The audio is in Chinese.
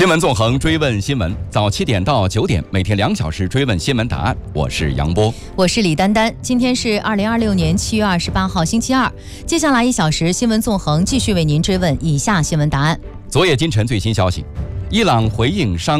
新闻纵横，追问新闻，早7点到9点，每天2小时追问新闻答案。我是杨波， 我是李丹丹。今天是2026年7月28号，星期二。接下来1小时，新闻纵横继续为您追问以下新闻答案。 昨夜今晨最新消息，伊朗回应商